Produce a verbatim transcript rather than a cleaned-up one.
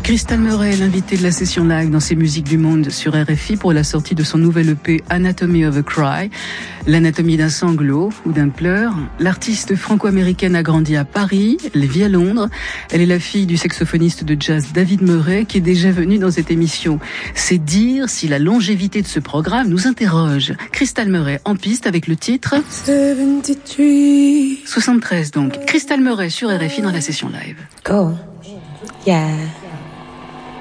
Crystal Murray est l'invité de la session live dans ses musiques du monde sur R F I pour la sortie de son nouvel E P Anatomy of a Cry, l'anatomie d'un sanglot ou d'un pleur. L'artiste franco-américaine a grandi à Paris, elle vit à Londres. Elle est la fille du saxophoniste de jazz David Murray qui est déjà venu dans cette émission. C'est dire si la longévité de ce programme nous interroge. Crystal Murray en piste avec le titre soixante-treize donc. Crystal Murray sur R F I dans la session live. Go. Yeah.